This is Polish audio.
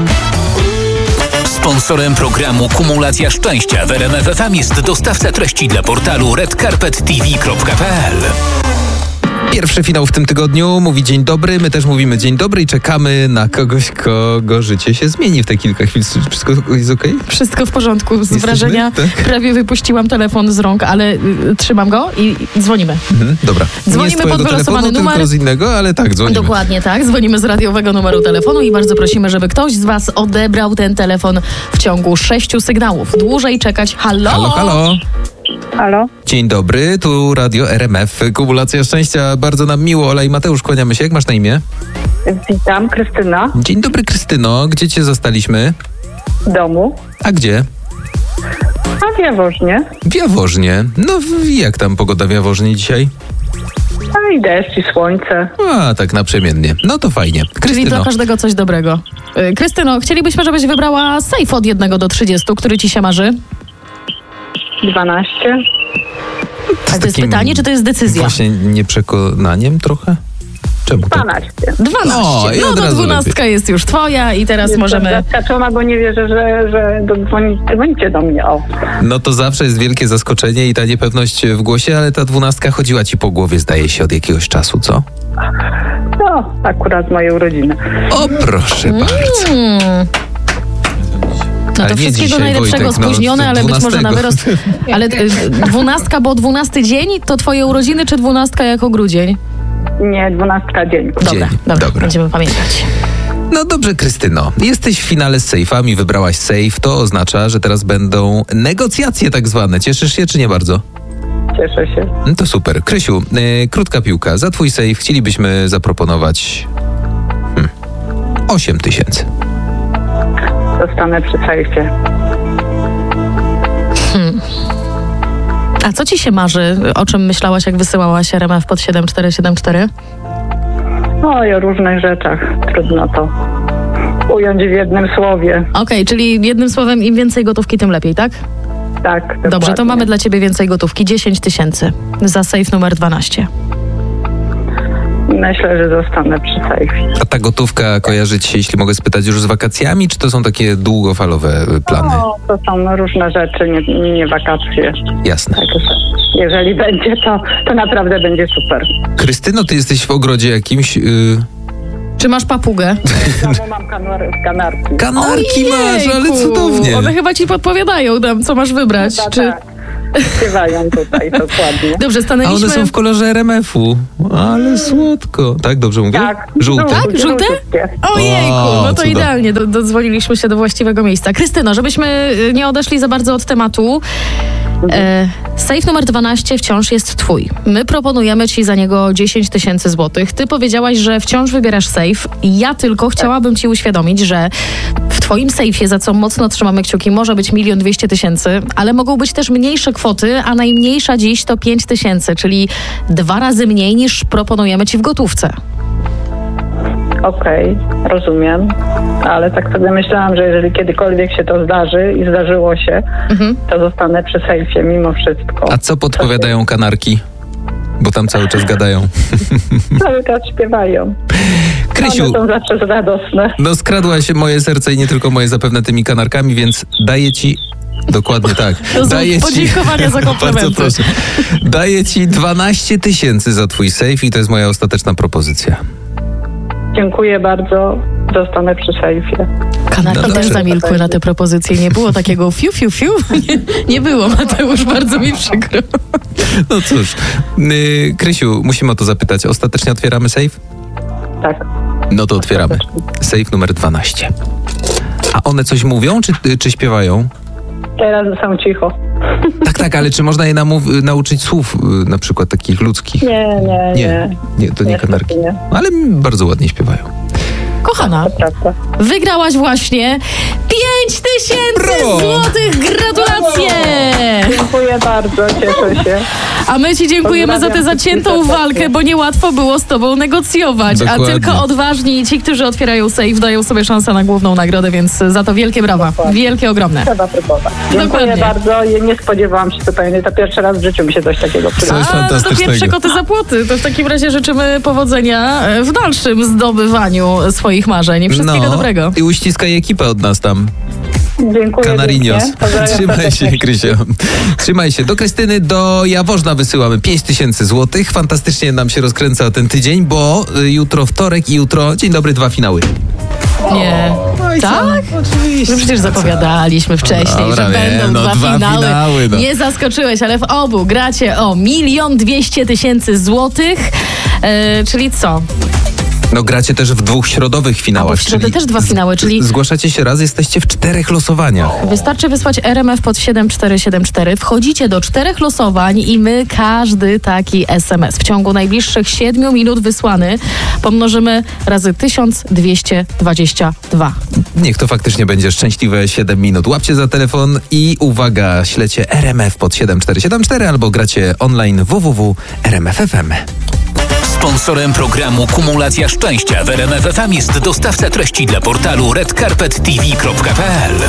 Sponsorem programu Kumulacja Szczęścia w RMF FM jest dostawca treści dla portalu redcarpettv.pl. Pierwszy finał w tym tygodniu mówi dzień dobry, my też mówimy dzień dobry i czekamy na kogoś, kogo życie się zmieni w te kilka chwil. Wszystko jest okej? Wszystko w porządku. Z Jesteśmy? wrażenia Tak. prawie wypuściłam telefon z rąk, ale trzymam go i dzwonimy. Dobra. Dzwonimy Nie z twojego pod wylosowany telefonu, numer. tylko z innego, ale tak, dzwonimy. Dokładnie tak. Dzwonimy z radiowego numeru telefonu i bardzo prosimy, żeby ktoś z was odebrał ten telefon w ciągu 6 sygnałów. Dłużej czekać. Halo? Halo, halo. Halo? Dzień dobry, tu Radio RMF, Kumulacja Szczęścia. Bardzo nam miło, Ola i Mateusz, kłaniamy się. Jak masz na imię? Witam, Krystyna. Dzień dobry, Krystyno. Gdzie cię zastaliśmy? W domu. A gdzie? A w Jaworznie. W Jaworznie. No, jak tam pogoda w Jaworznie dzisiaj? A i deszcz, i słońce. A, tak naprzemiennie. No to fajnie. Czyli dla Krystyno, każdego coś dobrego. Krystyno, chcielibyśmy, żebyś wybrała safe od 1 do 30. Który ci się marzy? 12. Ale to jest takim pytanie, czy to jest decyzja? właśnie nieprzekonaniem trochę? Czemu tak? 12. 12. O, i No od to razu 12 jest już twoja i teraz Jestem możemy... zaskoczona, bo nie wierzę, że dzwonicie do mnie. O. No to zawsze jest wielkie zaskoczenie i ta niepewność w głosie, ale ta 12 chodziła ci po głowie, zdaje się, od jakiegoś czasu, co? No, akurat moje urodziny. O, proszę bardzo. No Ale to nie wszystkiego dzisiaj, najlepszego, Wojtek, no, spóźnione, ale być może na 12. wyrost. Ale 12, bo 12 dzień to twoje urodziny, czy 12 jako grudzień? Nie, 12 dzień. Dobra, Dobra. będziemy pamiętać. No dobrze, Krystyno. Jesteś w finale z sejfami, wybrałaś sejf. To oznacza, że teraz będą negocjacje tak zwane. Cieszysz się, czy nie bardzo? Cieszę się. No to super. Krysiu, krótka piłka. Za twój sejf chcielibyśmy zaproponować 8 000. Zostanę przy sejfie. A co ci się marzy? O czym myślałaś, jak wysyłałaś RMF pod 7474? No i o różnych rzeczach. Trudno to ująć w jednym słowie. Okej, czyli jednym słowem, im więcej gotówki, tym lepiej, tak? Tak, Dobrze, to dokładnie. mamy dla ciebie więcej gotówki. 10 000 za safe numer 12. Myślę, że zostanę przy sejfie. A ta gotówka kojarzy ci się, jeśli mogę spytać, już z wakacjami, czy to są takie długofalowe plany? No, to są różne rzeczy, nie wakacje. Jasne. Także jeżeli będzie, to naprawdę będzie super. Krystyno, ty jesteś w ogrodzie jakimś... Czy masz papugę? W domu mam kanarki. Kanarki masz, ale Ojejku, cudownie. One chyba ci podpowiadają tam, co masz wybrać. Tak, Czy... tak. Śpiewają tutaj dokładnie. Dobrze, A stanęliśmy... one są w kolorze RMF-u. Ale słodko. Tak, dobrze mówię? Tak. Żółte. Tak? Żółte? Żółtutkie. Ojejku, O, no to cuda. idealnie, dodzwoniliśmy się do właściwego miejsca. Krystyno, żebyśmy nie odeszli za bardzo od tematu, safe numer 12 wciąż jest twój. My proponujemy ci za niego 10 000 złotych. Ty powiedziałaś, że wciąż wybierasz safe. Ja tylko chciałabym ci uświadomić, że w twoim sejfie, za co mocno trzymamy kciuki, może być 1 200 000, ale mogą być też mniejsze kwoty, a najmniejsza dziś to 5 000, czyli 2 razy mniej niż proponujemy ci w gotówce. Okej, rozumiem. Ale tak sobie myślałam, że jeżeli kiedykolwiek się to zdarzy i zdarzyło się, to zostanę przy sejfie mimo wszystko. A co podpowiadają kanarki? Bo tam cały czas gadają. Cały czas śpiewają. Krysiu, One są zawsze radosne. no skradłaś moje serce i nie tylko moje zapewne tymi kanarkami, więc daję ci... Dokładnie tak. To są Daję podziękowania za komplementy. Bardzo proszę. Daję ci 12 000 za twój sejf i to jest moja ostateczna propozycja. Dziękuję bardzo. Zostanę przy sejfie. Kanarki No też dobrze. zamilkły na te propozycje. Nie było takiego fiu, fiu, fiu. Nie było, Mateusz, bardzo mi przykro. No cóż, Krysiu, musimy o to zapytać. Ostatecznie otwieramy sejf? Tak. No to otwieramy. Sejf numer 12. A one coś mówią, czy śpiewają? Teraz są cicho. Tak, ale czy można je nauczyć słów, na przykład takich ludzkich? Nie. To nie Niestety kanarki. nie. Ale bardzo ładnie śpiewają. Kochana, To prawda. wygrałaś właśnie 5 000 Brawo! złotych. Gratulacje! Dziękuję bardzo, cieszę się. A my ci dziękujemy za tę zaciętą walkę, bo niełatwo było z tobą negocjować. Dokładnie. A tylko odważni ci, którzy otwierają safe, dają sobie szansę na główną nagrodę, więc za to wielkie brawa. Dokładnie. Wielkie, ogromne. Trzeba próbować. Dziękuję Dokładnie. bardzo. Nie spodziewałam się zupełnie. To pierwszy raz w życiu mi się coś takiego przydało. Coś No to fantastycznego. pierwsze koty za płoty. To w takim razie życzymy powodzenia w dalszym zdobywaniu swoich marzeń. Wszystkiego dobrego. I uściskaj ekipę od nas tam. Dziękuję. Canarinos. pięknie. Pozdrawiam Trzymaj się, serdecznie. Krysio. Trzymaj się. Do Krystyny, do Jaworzna wysyłamy 5000 złotych. Fantastycznie nam się rozkręca ten tydzień, bo jutro wtorek i jutro, dzień dobry, 2 finały. Nie. Tak? Oczywiście. No przecież zapowiadaliśmy wcześniej, Dobra, że wiem, będą no, dwa finały. no. Nie zaskoczyłeś, ale w obu gracie o 1 200 000 złotych. Czyli co? No gracie też w 2 środowych finałach. A, bo w środę czyli też 2 finały, czyli- Zgłaszacie się raz, jesteście w 4 losowaniach. Wystarczy wysłać RMF pod 7474. Wchodzicie do 4 losowań i my każdy taki SMS w ciągu najbliższych 7 minut wysłany pomnożymy razy 1222. Niech to faktycznie będzie szczęśliwe 7 minut. Łapcie za telefon i uwaga, ślecie RMF pod 7474 albo gracie online www.rmf.fm. Sponsorem programu Kumulacja Szczęścia w RMF FM jest dostawca treści dla portalu redcarpettv.pl.